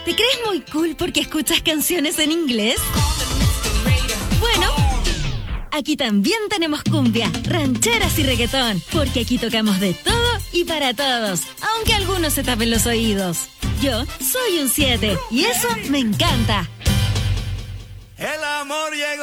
¿Te crees muy cool porque escuchas canciones en inglés? Bueno, aquí también tenemos cumbia, rancheras y reggaetón, porque aquí tocamos de todo y para todos, aunque algunos se tapen los oídos. Yo soy un 7 y eso me encanta. El amor llegó.